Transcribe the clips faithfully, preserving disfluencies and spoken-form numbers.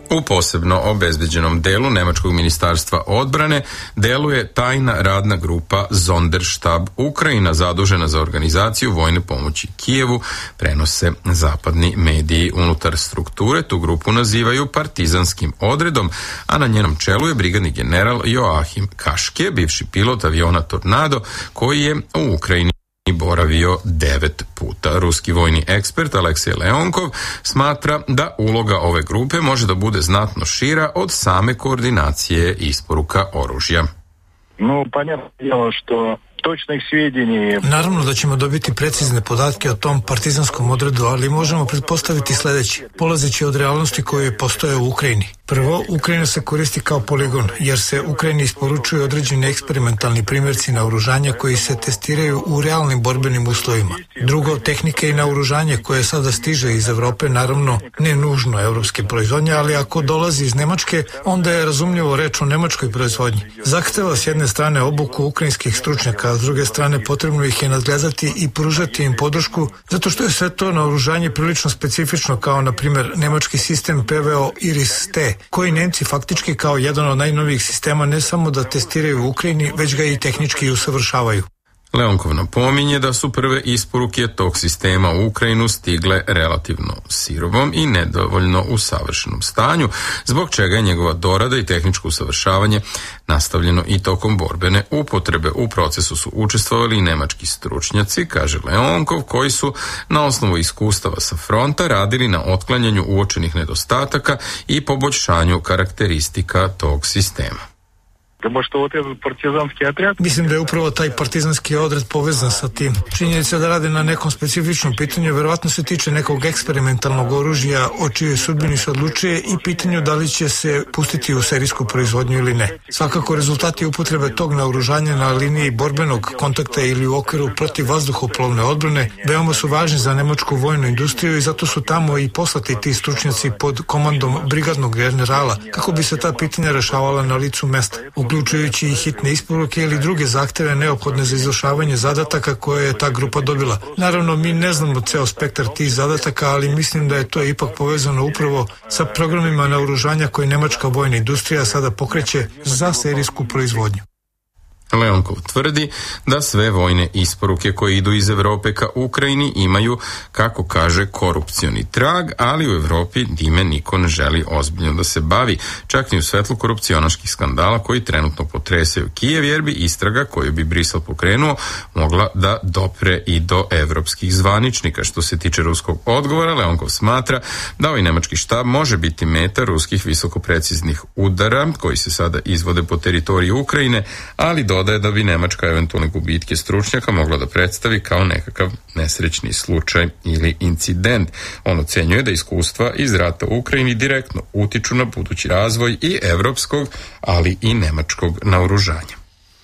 U posebno obezbeđenom delu Nemačkog ministarstva odbrane deluje tajna radna grupa Sonderštab Ukrajina zadužena za organizaciju vojne pomoći Kijevu, prenose zapadni mediji. Unutar strukture tu grupu nazivaju partizanskim odredom, a na njenom čelu je brigadni general Joachim Kaške, bivši pilot aviona Tornado, koji je u Ukrajini boravio devet puta. Ruski vojni ekspert Aleksej Leonkov smatra da uloga ove grupe može da bude znatno šira od same koordinacije isporuka oružja. No, понятно дело, что točnih svjedjenja. Naravno da ćemo dobiti precizne podatke o tom partizanskom odredu, ali možemo pretpostaviti sljedeće, polazeći od realnosti koje postoje u Ukrajini. Prvo, Ukrajina se koristi kao poligon, jer se Ukrajini isporučuju određeni eksperimentalni primjerci naoružanja koji se testiraju u realnim borbenim uslovima. Drugo, tehnike i naoružanje koje sada stiže iz Evrope, naravno ne nužno evropske proizvodnje, ali ako dolazi iz Nemačke, onda je razumljivo reč o nemačkoj proizvodnji. Zahteva s jedne strane obuku ukrajinskih stručnjaka, a s druge strane potrebno ih je nadgledati i pružati im podršku, zato što je sve to naoružanje prilično specifično, kao na primjer nemački sistem P V O Iris-T, koji Nemci faktički kao jedan od najnovijih sistema ne samo da testiraju u Ukrajini, već ga i tehnički usavršavaju. Leonkov napominje da su prve isporuke tog sistema u Ukrajinu stigle relativno sirovom i nedovoljno u savršenom stanju, zbog čega je njegova dorada i tehničko usavršavanje nastavljeno i tokom borbene upotrebe. U procesu su učestvovali i nemački stručnjaci, kaže Leonkov, koji su na osnovu iskustava sa fronta radili na otklanjanju uočenih nedostataka i poboljšanju karakteristika tog sistema. Mislim da je upravo taj partizanski odred povezan sa tim. Činjenica da rade na nekom specifičnom pitanju verovatno se tiče nekog eksperimentalnog oružja o čijoj sudbini se odlučuje i pitanju da li će se pustiti u serijsku proizvodnju ili ne. Svakako rezultati upotrebe tog naoružanja na liniji borbenog kontakta ili u okviru protiv vazduhoplovne odbrane veoma su važni za nemačku vojnu industriju i zato su tamo i poslati ti stručnjaci pod komandom brigadnog generala kako bi se ta pitanja rešavala na licu mesta, uključujući i hitne isporuke ili druge zahteve neophodne za izvršavanje zadataka koje je ta grupa dobila. Naravno, mi ne znamo ceo spektar tih zadataka, ali mislim da je to ipak povezano upravo sa programima naoružanja koje nemačka vojna industrija sada pokreće za serijsku proizvodnju. Leonkov tvrdi da sve vojne isporuke koje idu iz Evrope ka Ukrajini imaju, kako kaže, korupcioni trag, ali u Evropi time niko ne želi ozbiljno da se bavi, čak ni u svetlu korupcionaških skandala koji trenutno potresaju Kijev, jer bi istraga koju bi Brisel pokrenuo mogla da dopre i do evropskih zvaničnika. Što se tiče ruskog odgovora, Leonkov smatra da ovaj nemački štab može biti meta ruskih visokopreciznih udara koji se sada izvode po teritoriji Ukrajine, ali do dodaje da bi Nemačka eventualne gubitke stručnjaka mogla da predstavi kao nekakav nesrećni slučaj ili incident. On ocenjuje da iskustva iz rata u Ukrajini direktno utiču na budući razvoj i evropskog, ali i nemačkog naoružanja.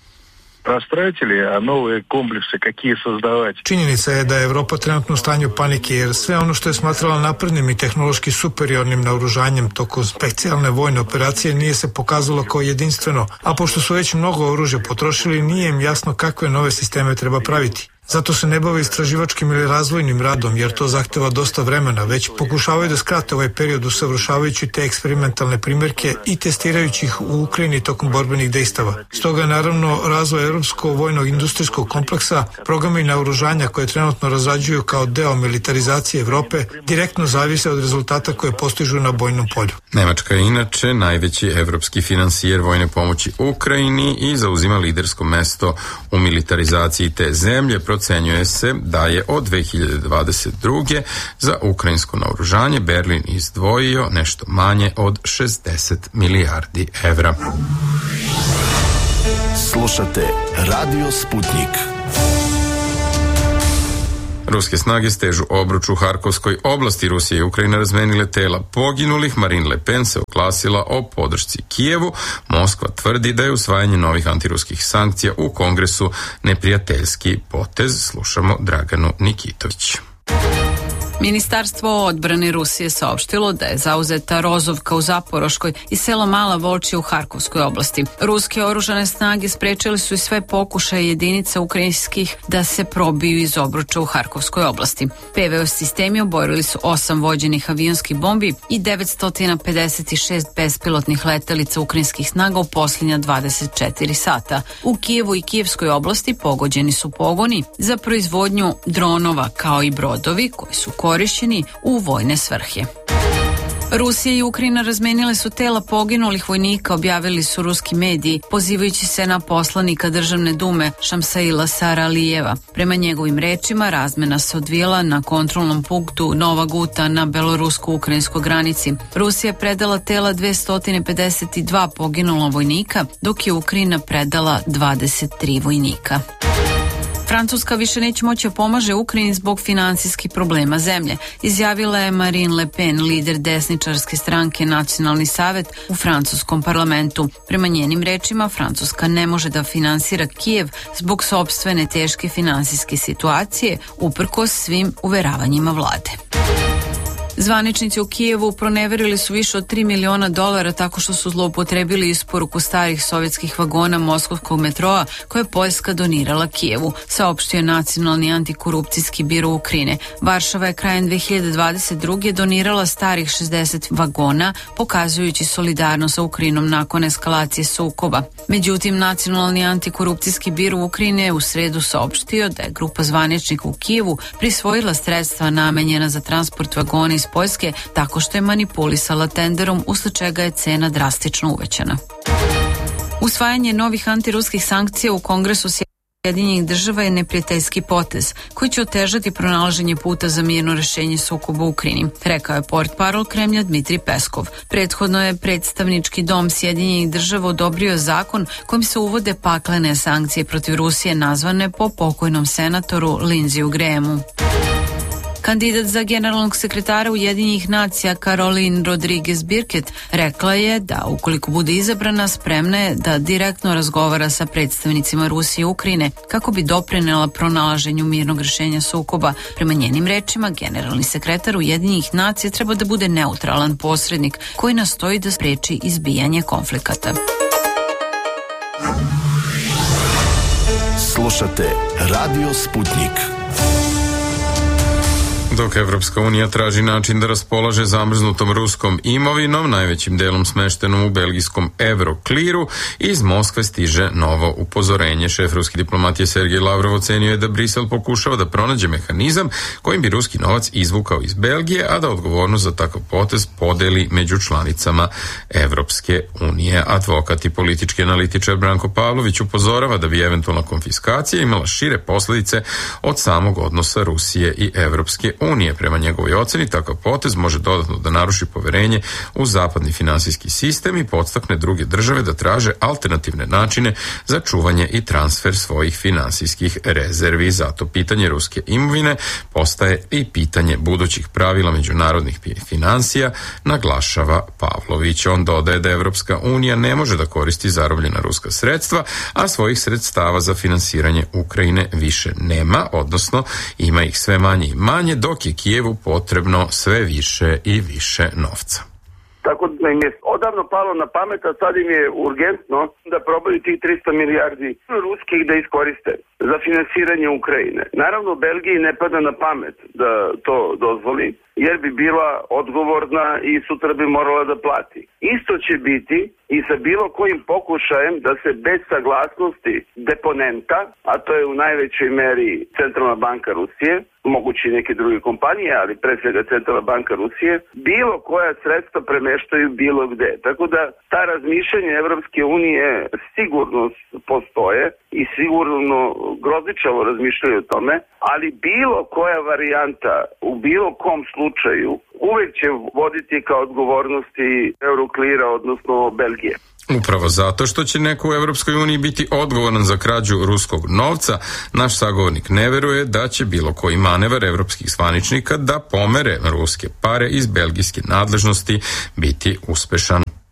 Nove komplekse kakие создавать. Činjenica je da je Evropa trenutno u stanju panike, jer sve ono što je smatrala naprednim i tehnološki superiornim naoružanjem tokom specijalne vojne operacije nije se pokazalo kao jedinstveno, a pošto su već mnogo oružja potrošili, nije im jasno kakve nove sisteme treba praviti. Zato se ne bave istraživačkim ili razvojnim radom, jer to zahteva dosta vremena, već pokušavaju da skrate ovaj period usavršavajući te eksperimentalne primjerke i testirajući ih u Ukrajini tokom borbenih dejstava. Stoga naravno razvoj europskog vojnog industrijskog kompleksa, programi naoružanja koje trenutno razrađuju kao deo militarizacije Evrope, direktno zavise od rezultata koje postižu na bojnom polju. Nemačka je inače najveći evropski finansijer vojne pomoći Ukrajini i zauzima lidersko mesto u militarizaciji te zemlje. Procenjuje se da je od dve hiljade dvadeset druge za ukrajinsko naoružanje Berlin izdvojio nešto manje od šezdeset milijardi evra. Slušate Radio Sputnik. Ruske snage stežu obruč u Harkovskoj oblasti. Rusija i Ukrajina razmenile tela poginulih. Marine Le Pen se oglasila o podršci Kijevu. Moskva tvrdi da je usvajanje novih antiruskih sankcija u Kongresu neprijateljski potez. Slušamo Draganu Nikitović. Ministarstvo odbrane Rusije saopštilo da je zauzeta Rozovka u Zaporoškoj i selo Mala Volčija u Harkovskoj oblasti. Ruske oružane snage sprečili su i sve pokušaje jedinica ukrajinskih da se probiju iz obruča u Harkovskoj oblasti. P V O sistemi oborili su osam vođenih avionskih bombi i devetsto pedeset šest bespilotnih letelica ukrajinskih snaga u posljednja dvadeset četiri sata. U Kijevu i Kijevskoj oblasti pogođeni su pogoni za proizvodnju dronova kao i brodovi koji su korišćeni u vojne svrhe. Rusija i Ukrajina razmenile su tela poginulih vojnika, objavili su ruski mediji, pozivajući se na poslanika Državne dume Šamsaila Saralijeva. Prema njegovim rečima, razmena se odvijela na kontrolnom punktu Nova Guta na belorusko-ukrajinskoj granici. Rusija je predala tela dvesta pedeset dva poginula vojnika, dok je Ukrajina predala dvadeset tri vojnika. Francuska više neće moći da pomaže Ukrajini zbog finansijskih problema zemlje, izjavila je Marine Le Pen, lider desničarske stranke Nacionalni savet u francuskom parlamentu. Prema njenim rečima, Francuska ne može da finansira Kijev zbog sopstvene teške finansijske situacije, uprkos svim uveravanjima vlade. Zvaničnici u Kijevu proneverili su više od tri miliona dolara tako što su zloupotrebili isporuku starih sovjetskih vagona moskovskog metroa koje je Poljska donirala Kijevu, saopštio Nacionalni antikorupcijski biro Ukrajine. Varšava je krajem dve hiljade dvadeset druge donirala starih šezdeset vagona, pokazujući solidarnost sa Ukrajinom nakon eskalacije sukoba. Međutim, Nacionalni antikorupcijski biro Ukrajine je u sredu saopštio da je grupa zvaničnika u Kijevu prisvojila sredstva namenjena za transport vagona iz Poljske tako što je manipulisala tenderom, usled čega je cena drastično uvećana. Usvajanje novih antiruskih sankcija u Kongresu Sjedinjenih država je neprijateljski potez koji će otežati pronalaženje puta za mirno rešenje sukoba u Ukrajini, rekao je portparol Kremlja Dmitrij Peskov. Prethodno je predstavnički dom Sjedinjenih država odobrio zakon kojim se uvode paklene sankcije protiv Rusije nazvane po pokojnom senatoru Lindseyju Grahamu. Kandidat za generalnog sekretara Ujedinjenih nacija Caroline Rodriguez Birket rekla je da ukoliko bude izabrana, spremna je da direktno razgovara sa predstavnicima Rusije i Ukrajine kako bi doprinela pronalaženju mirnog rešenja sukoba. Prema njenim rečima, generalni sekretar Ujedinjenih nacija treba da bude neutralan posrednik koji nastoji da spreči izbijanje konflikata. Slušate Radio Sputnik. Dok Evropska unija traži način da raspolaže zamrznutom ruskom imovinom, najvećim delom smeštenom u belgijskom Eurokliru, iz Moskve stiže novo upozorenje. Šef ruske diplomatije Sergej Lavrov ocenio je da Brisel pokušava da pronađe mehanizam kojim bi ruski novac izvukao iz Belgije, a da odgovornost za takav potez podeli među članicama Evropske unije. Advokat i politički analitičar Branko Pavlović upozorava da bi eventualna konfiskacija imala šire posledice od samog odnosa Rusije i Evropske unije. Prema njegovoj oceni, takav potez može dodatno da naruši poverenje u zapadni finansijski sistem i podstakne druge države da traže alternativne načine za čuvanje i transfer svojih finansijskih rezervi. Zato pitanje ruske imovine postaje i pitanje budućih pravila međunarodnih finansija, naglašava Pavlović. On dodaje da Evropska unija ne može da koristi zarobljena ruska sredstva, a svojih sredstava za finansiranje Ukrajine više nema, odnosno ima ih sve manje i manje, dok je Kijevu potrebno sve više i više novca. Tako da im je odavno palo na pamet, a sad im je urgentno da probaju tih tristo milijardi ruskih da iskoriste za finansiranje Ukrajine. Naravno, Belgiji ne pada na pamet da to dozvoli, jer bi bila odgovorna i sutra bi morala da plati. Isto će biti i sa bilo kojim pokušajem da se bez saglasnosti deponenta, a to je u najvećoj meri Centralna banka Rusije, mogući neke druge kompanije, ali pre svega Centralna banka Rusije, bilo koja sredstva premeštaju bilo gde. Tako da ta razmišljanja Evropske unije sigurno postoje i sigurno grozničavo razmišljaju o tome, ali bilo koja varijanta u bilo kom slučaju uvek će voditi ka odgovornosti Euroklira, odnosno Belgije. Upravo zato što će neko u Evropskoj uniji biti odgovoran za krađu ruskog novca, naš sagovornik ne veruje da će bilo koji manevar evropskih zvaničnika da pomere ruske pare iz belgijske nadležnosti biti uspešan.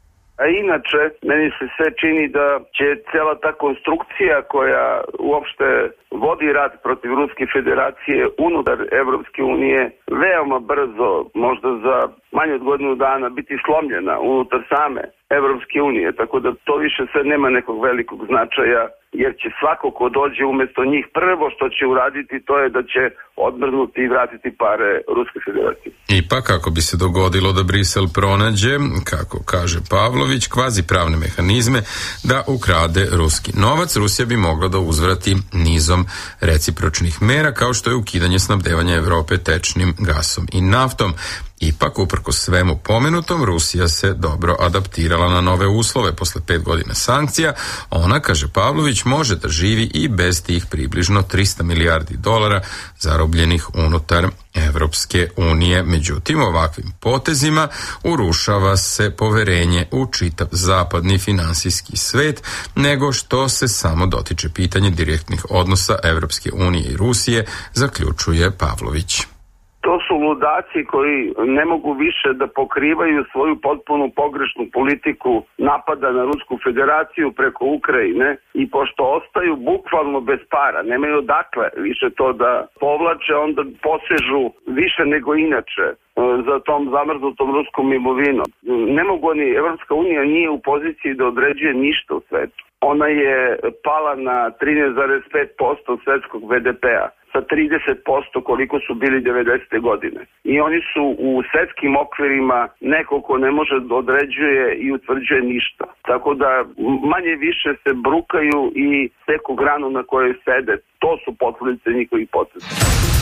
inače, meni se sve čini da će cela ta konstrukcija koja uopšte vodi rat protiv Ruske federacije unutar Evropske unije veoma brzo, možda za manje od godinu dana, biti slomljena unutar same Evropske unije, tako da to više sve nema nekog velikog značaja, jer će svako ko dođe umesto njih prvo što će uraditi to je da će odmrznuti i vratiti pare Ruske federacije. Ipak, ako bi se dogodilo da Brisel pronađe, kako kaže Pavlović, kvazi pravne mehanizme da ukrade ruski novac, Rusija bi mogla da uzvrati nizom recipročnih mera, kao što je ukidanje snabdevanja Evrope tečnim gasom i naftom. Ipak, uprko svemu pomenutom, Rusija se dobro adaptirala na nove uslove posle pet godina sankcija. Ona, kaže Pavlović, može da živi i bez tih približno trista milijardi dolara zarobljenih unutar Evropske unije. Međutim, ovakvim potezima urušava se poverenje u čitav zapadni finansijski svet, nego što se samo dotiče pitanje direktnih odnosa Evropske unije i Rusije, zaključuje Pavlović. To su ludaci koji ne mogu više da pokrivaju svoju potpuno pogrešnu politiku napada na Rusku federaciju preko Ukrajine i pošto ostaju bukvalno bez para, nemaju odakle više to da povlače, onda posežu više nego inače za tom zamrznutom ruskom imovinom. Ne mogu oni, Evropska unija nije u poziciji da određuje ništa u svetu. Ona je pala na trinaest zarez pet posto svetskog be de pea sa trideset posto koliko su bili devedesete godine. I oni su u svetskim okvirima neko ko ne može da određuje i utvrđuje ništa. Tako da manje više se brukaju i seku granu na kojoj sede. To su posledice njihovih poteza.